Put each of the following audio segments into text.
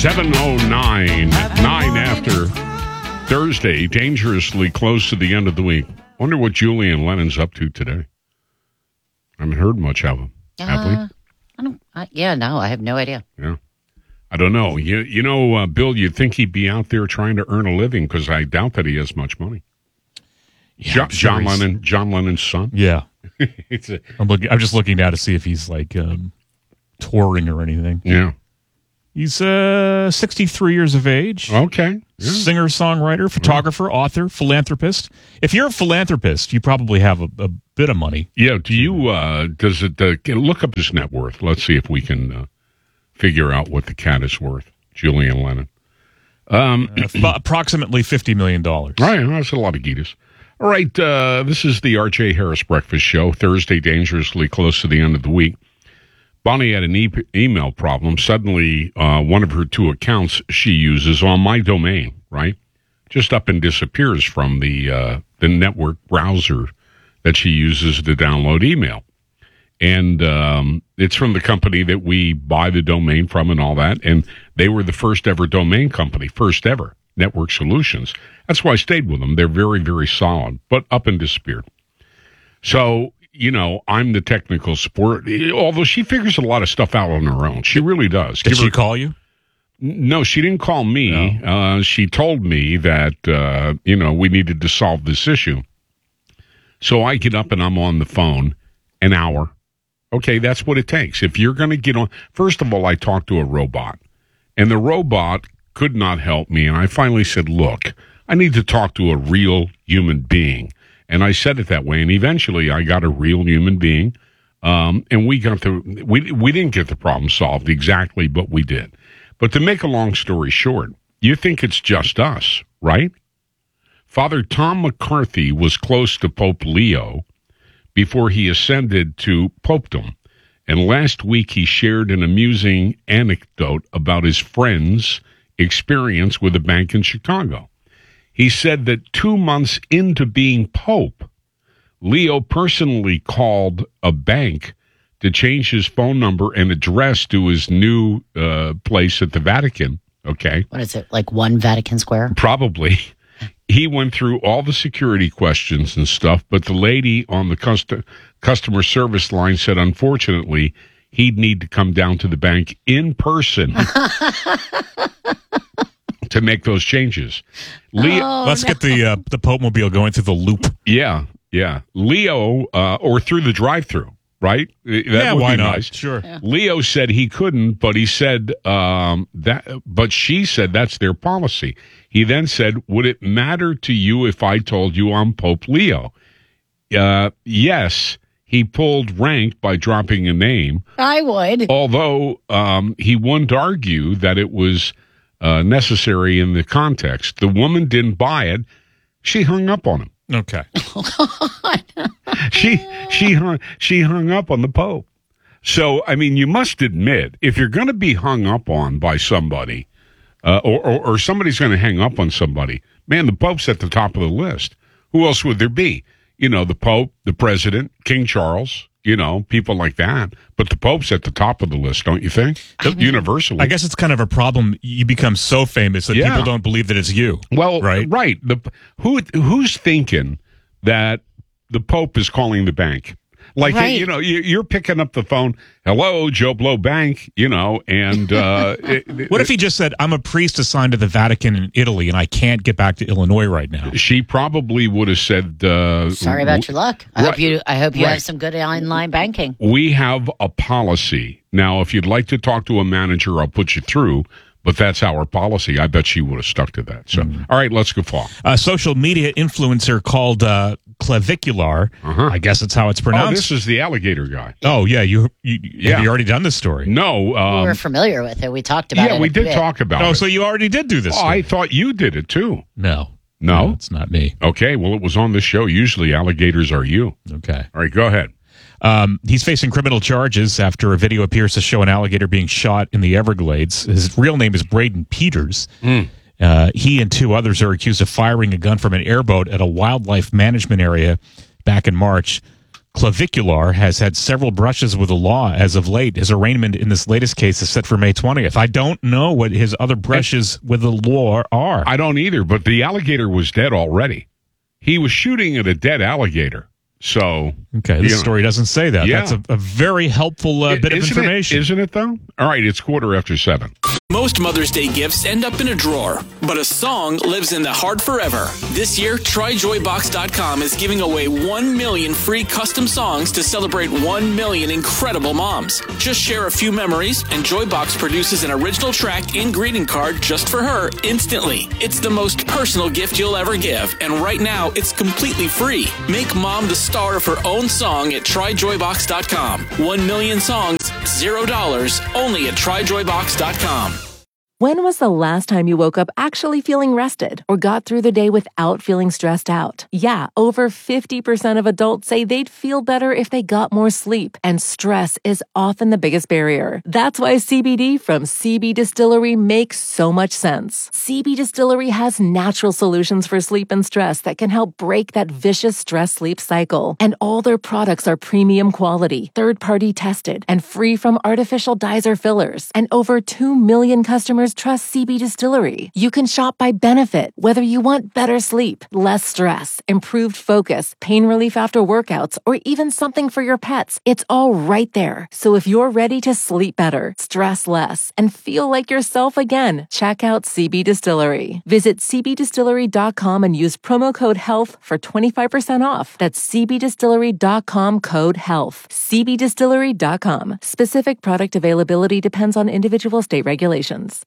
7:09, 9 after Thursday, dangerously close to the end of the week. Wonder what Julian Lennon's up to today. I haven't heard much of him. Have we? I have no idea. Yeah. I don't know. You know, Bill, you'd think he'd be out there trying to earn a living because I doubt that he has much money. Yeah, John Lennon's son? Yeah. I'm just looking now to see if he's like touring or anything. Yeah. He's 63 years of age. Okay. Yeah. Singer, songwriter, photographer, author, philanthropist. If you're a philanthropist, you probably have a bit of money. Yeah. Do you, does it, look up his net worth. Let's see if we can figure out what the cat is worth. Julian Lennon. Approximately $50 million. Right. That's a lot of Gitas. All right. This is the R.J. Harris Breakfast Show. Thursday, dangerously close to the end of the week. Bonnie had an email problem. Suddenly, one of her two accounts she uses on my domain, right, just up and disappears from the network browser that she uses to download email. And it's from the company that we buy the domain from and all that. And they were the first ever domain company, first ever, Network Solutions. That's why I stayed with them. They're very, very solid, but up and disappeared. So, you know, I'm the technical support, although she figures a lot of stuff out on her own. She really does. Did she call you? No, she didn't call me. No. She told me that, we needed to solve this issue. So I get up and I'm on the phone an hour. Okay, that's what it takes. If you're going to get on, first of all, I talked to a robot, and the robot could not help me. And I finally said, look, I need to talk to a real human being. And I said it that way, and eventually I got a real human being, and we didn't get the problem solved exactly, but we did. But to make a long story short, you think it's just us, right? Father Tom McCarthy was close to Pope Leo before he ascended to popedom, and last week he shared an amusing anecdote about his friend's experience with a bank in Chicago. He said that 2 months into being Pope, Leo personally called a bank to change his phone number and address to his new place at the Vatican. Okay. What is it, like One Vatican Square? Probably. He went through all the security questions and stuff, but the lady on the customer service line said, unfortunately, he'd need to come down to the bank in person to make those changes. Let's get the Pope Mobile going through the loop. Yeah. Leo, or through the drive-through, right? That would why be not? Nice. Sure. Yeah. Leo said he couldn't, but he said but she said that's their policy. He then said, would it matter to you if I told you I'm Pope Leo? Yes. He pulled rank by dropping a name. I would. Although he wouldn't argue that it was necessary in the context. The woman didn't buy it. She hung up on him. Okay. She hung up on the Pope. So, I mean, you must admit, if you're going to be hung up on by somebody, or somebody's going to hang up on somebody, man, the Pope's at the top of the list. Who else would there be? You know, the Pope, the President, King Charles, people like that. But the Pope's at the top of the list, don't you think? Universally. I guess it's kind of a problem. You become so famous that people don't believe that it's you. Well, right. Who's thinking that the Pope is calling the bank? Like, right. You're picking up the phone. Hello, Joe Blow Bank, and... what if he just said, I'm a priest assigned to the Vatican in Italy, and I can't get back to Illinois right now? She probably would have said... sorry about your luck. I hope you have some good online banking. We have a policy. Now, if you'd like to talk to a manager, I'll put you through. But that's our policy. I bet she would have stuck to that. So, All right, let's go fall. A social media influencer called Clavicular. I guess that's how it's pronounced. Oh, this is the alligator guy. Oh, yeah. Have you already done this story? No. We were familiar with it. We talked about it. Yeah, we did talk about it. Oh, so you already did do this story. I thought you did it, too. No, it's not me. Okay, well, it was on the show. Usually alligators are you. Okay. All right, go ahead. He's facing criminal charges after a video appears to show an alligator being shot in the Everglades. His real name is Braden Peters. He and two others are accused of firing a gun from an airboat at a wildlife management area back in March. Claviculaar has had several brushes with the law as of late. His arraignment in this latest case is set for May 20th. I don't know what his other brushes with the law are. I don't either, but the alligator was dead already. He was shooting at a dead alligator. So, okay, this story doesn't say that. Yeah. That's a very helpful bit of information. Isn't it, though? All right, it's 7:15. Most Mother's Day gifts end up in a drawer, but a song lives in the heart forever. This year, TryJoyBox.com is giving away 1 million free custom songs to celebrate 1 million incredible moms. Just share a few memories, and Joybox produces an original track and greeting card just for her instantly. It's the most personal gift you'll ever give, and right now, it's completely free. Make mom the star of her own song at TryJoyBox.com. 1 million songs, $0, only at TryJoyBox.com. When was the last time you woke up actually feeling rested or got through the day without feeling stressed out? Yeah, over 50% of adults say they'd feel better if they got more sleep, and stress is often the biggest barrier. That's why CBD from CB Distillery makes so much sense. CB Distillery has natural solutions for sleep and stress that can help break that vicious stress-sleep cycle. And all their products are premium quality, third-party tested, and free from artificial dyes or fillers. And over 2 million customers trust CB Distillery. You can shop by benefit, whether you want better sleep, less stress, improved focus, pain relief after workouts, or even something for your pets. It's all right there. So if you're ready to sleep better, stress less, and feel like yourself again, check out CB Distillery. Visit cbdistillery.com and use promo code HEALTH for 25% off. That's cbdistillery.com code HEALTH. cbdistillery.com. Specific product availability depends on individual state regulations.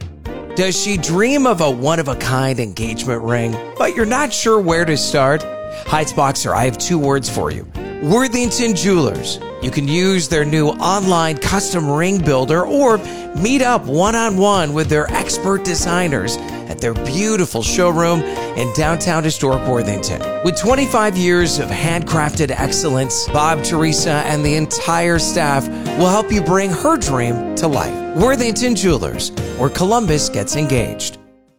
Does she dream of a one-of-a-kind engagement ring, but you're not sure where to start? Heights Boxer, I have 2 words for you. Worthington Jewelers. You can use their new online custom ring builder or meet up one-on-one with their expert designers at their beautiful showroom in downtown historic Worthington. With 25 years of handcrafted excellence, Bob, Teresa, and the entire staff will help you bring her dream to life. Worthington Jewelers, where Columbus gets engaged.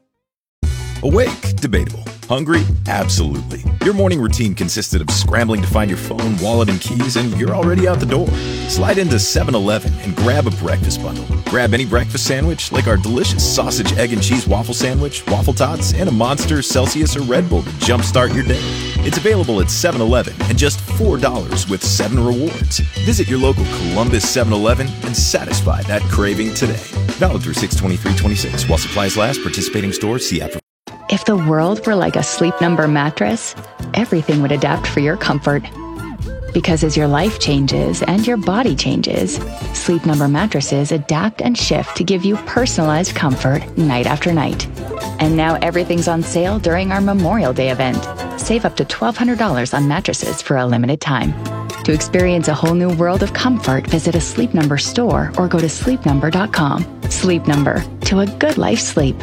Awake? Debatable. Hungry? Absolutely. Your morning routine consisted of scrambling to find your phone, wallet, and keys, and you're already out the door. Slide into 7-Eleven and grab a breakfast bundle. Grab any breakfast sandwich, like our delicious sausage, egg, and cheese waffle sandwich, waffle tots, and a Monster, Celsius, or Red Bull to jumpstart your day. It's available at 7-Eleven and just $4 with 7 rewards. Visit your local Columbus 7-Eleven and satisfy that craving today. Valid through 6/23/26. While supplies last, participating stores see after. If the world were like a Sleep Number mattress, everything would adapt for your comfort. Because as your life changes and your body changes, Sleep Number mattresses adapt and shift to give you personalized comfort night after night. And now everything's on sale during our Memorial Day event. Save up to $1,200 on mattresses for a limited time. To experience a whole new world of comfort, visit a Sleep Number store or go to sleepnumber.com. Sleep Number, to a good life sleep.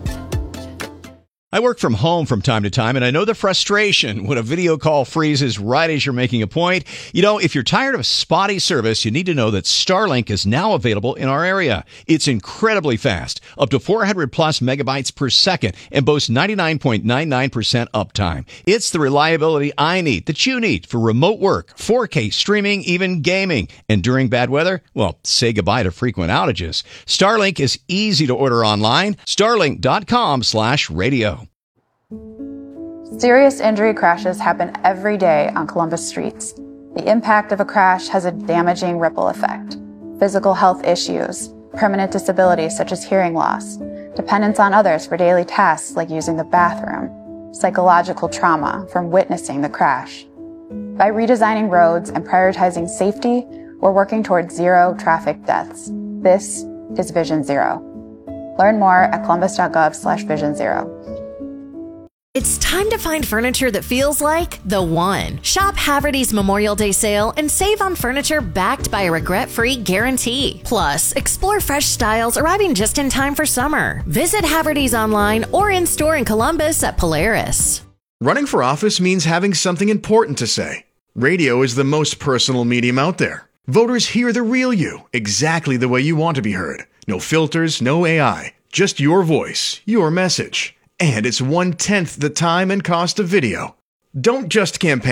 I work from home from time to time, and I know the frustration when a video call freezes right as you're making a point. You know, if you're tired of spotty service, you need to know that Starlink is now available in our area. It's incredibly fast, up to 400 plus megabytes per second, and boasts 99.99% uptime. It's the reliability I need, that you need, for remote work, 4K streaming, even gaming. And during bad weather, well, say goodbye to frequent outages. Starlink is easy to order online. Starlink.com/radio. Serious injury crashes happen every day on Columbus streets. The impact of a crash has a damaging ripple effect. Physical health issues, permanent disabilities such as hearing loss, dependence on others for daily tasks like using the bathroom, psychological trauma from witnessing the crash. By redesigning roads and prioritizing safety, we're working towards 0 traffic deaths. This is Vision Zero. Learn more at columbus.gov/vision0. It's time to find furniture that feels like the one. Shop Haverty's Memorial Day sale and save on furniture backed by a regret-free guarantee. Plus, explore fresh styles arriving just in time for summer. Visit Haverty's online or in-store in Columbus at Polaris. Running for office means having something important to say. Radio is the most personal medium out there. Voters hear the real you, exactly the way you want to be heard. No filters, no AI, just your voice, your message. And it's 1/10 the time and cost of video. Don't just campaign.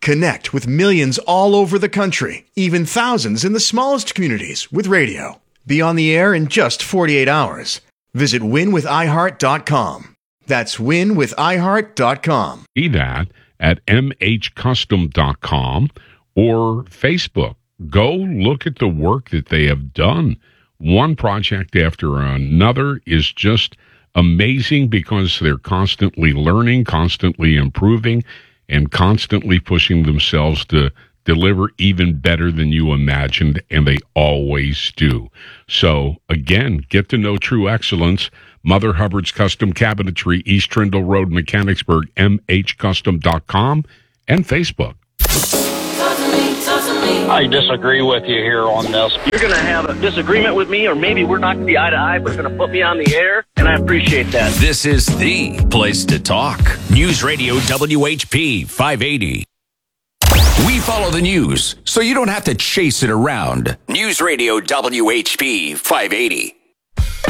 Connect with millions all over the country, even thousands in the smallest communities with radio. Be on the air in just 48 hours. Visit winwithiheart.com. That's winwithiheart.com. See that at mhcustom.com or Facebook. Go look at the work that they have done. One project after another is just amazing because they're constantly learning, constantly improving, and constantly pushing themselves to deliver even better than you imagined, and they always do. So, again, get to know true excellence. Mother Hubbard's Custom Cabinetry, East Trindle Road, Mechanicsburg, mhcustom.com, and Facebook. I disagree with you here on this. You're going to have a disagreement with me, or maybe we're not going to be eye to eye, but it's going to put me on the air, and I appreciate that. This is the place to talk. News Radio WHP 580. We follow the news, so you don't have to chase it around. News Radio WHP 580.